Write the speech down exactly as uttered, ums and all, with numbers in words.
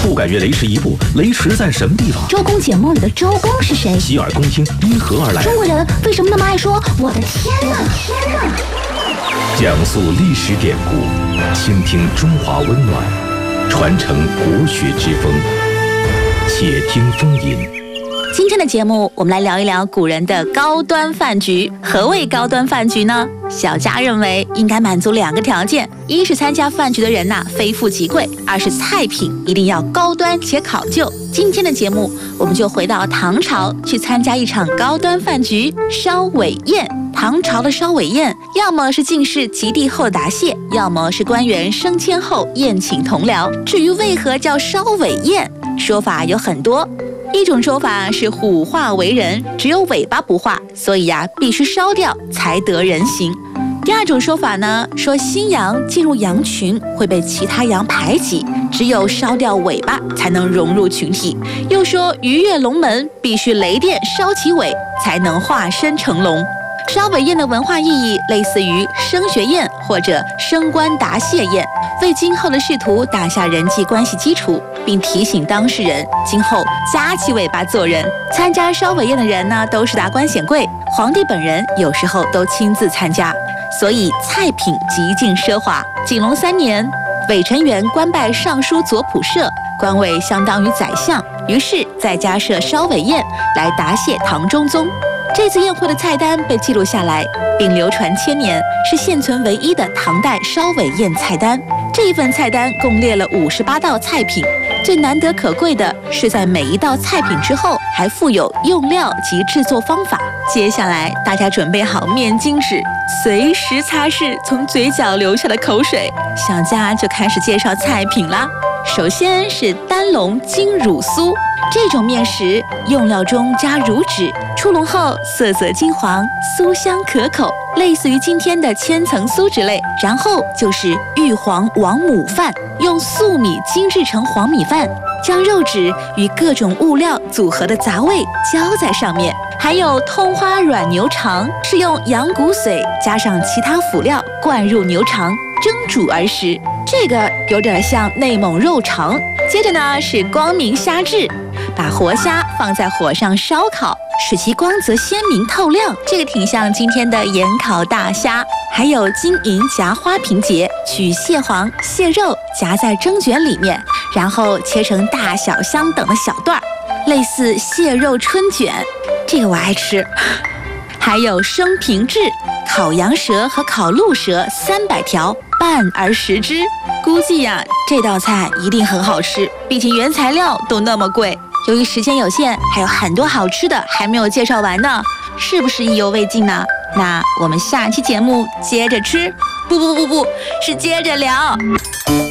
不敢越雷池一步，雷池在什么地方？ 周公解梦里的周公是谁？ 洗耳恭听，因何而来？ 中国人为什么那么爱说我的天哪，天哪？ 讲述历史典故，倾听中华温暖，传承国学之风。且听风吟。 今天的节目，我们来聊一聊古人的高端饭局。何谓高端饭局呢？小佳认为应该满足两个条件：一是参加饭局的人呐、啊、非富即贵；二是菜品一定要高端且考究。今天的节目，我们就回到唐朝，去参加一场高端饭局——烧尾宴。唐朝的烧尾宴，要么是进士及第后答谢，要么是官员升迁后宴请同僚。至于为何叫烧尾宴，说法有很多。一种说法是虎化为人，只有尾巴不化，所以呀、啊、必须烧掉才得人形。第二种说法呢，说新羊进入羊群会被其他羊排挤，只有烧掉尾巴才能融入群体。又说鱼跃龙门必须雷电烧起尾，才能化身成龙。烧尾宴的文化意义类似于升学宴或者升官答谢宴，为今后的仕途打下人际关系基础，并提醒当事人今后夹起尾巴做人。参加烧尾宴的人呢，都是达官显贵，皇帝本人有时候都亲自参加，所以菜品极尽奢华。景隆三年，韦承元官拜尚书左仆射，官位相当于宰相，于是在家设烧尾宴来答谢唐中宗。这次宴会的菜单被记录下来，并流传千年，是现存唯一的唐代烧尾宴菜单。这一份菜单共列了五十八道菜品，最难得可贵的是在每一道菜品之后还附有用料及制作方法。接下来，大家准备好面巾纸，随时擦拭从嘴角流下的口水。小佳就开始介绍菜品啦。首先是丹龙金乳酥，这种面食用料中加乳脂，出笼后色泽金黄，酥香可口，类似于今天的千层酥之类。然后就是玉皇王母饭，用粟米精制成黄米饭，将肉质与各种物料组合的杂味浇在上面。还有通花软牛肠，是用羊骨髓加上其他辅料灌入牛肠蒸煮而食，这个有点像内蒙肉肠。接着呢是光明虾质，把活虾放在火上烧烤，使其光泽鲜明透亮，这个挺像今天的盐烤大虾。还有金银夹花瓶节，取蟹黄、蟹肉夹在蒸卷里面，然后切成大小相等的小段，类似蟹肉春卷，这个我爱吃。还有生平制，烤羊舌和烤鹿舌三百条，拌而食之。估计呀、啊，这道菜一定很好吃，毕竟原材料都那么贵。由于时间有限，还有很多好吃的还没有介绍完呢，是不是意犹未尽呢？那我们下期节目接着吃，不不不不，是接着聊。